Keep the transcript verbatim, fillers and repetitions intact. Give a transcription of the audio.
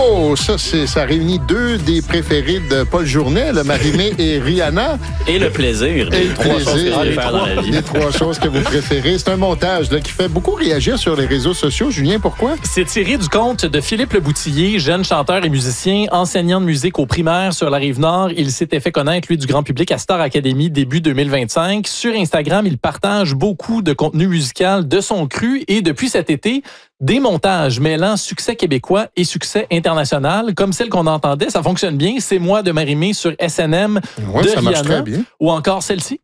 Oh, ça, c'est, ça réunit deux des préférés de Paul Journet, le Marie-Mé et Rihanna. Et le plaisir. Et les le trois plaisir, choses que je les vais faire trois, dans la vie. les trois choses que vous préférez. C'est un montage là, qui fait beaucoup réagir sur les réseaux sociaux. Julien, pourquoi? C'est tiré du conte de Philippe Leboutillier, jeune chanteur et musicien, enseignant de musique au primaire sur la Rive-Nord. Il s'était fait connaître, lui, du grand public à Star Academy début deux mille vingt-cinq. Sur Instagram, il partage beaucoup de contenu musical de son cru et depuis cet été, des montages mêlant succès québécois et succès international, comme celle qu'on entendait. Ça fonctionne bien. C'est moi de Marie-Mé sur S N M Ouais, de ça marche Rihanna. très bien. Ou encore celle-ci.